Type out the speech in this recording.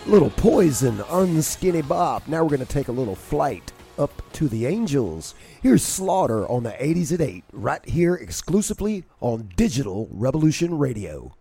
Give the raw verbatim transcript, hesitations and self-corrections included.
Little Poison, Unskinny Bop. Now we're going to take a little flight up to the Angels. Here's Slaughter on the eighties at eight, right here exclusively on Digital Revolution Radio.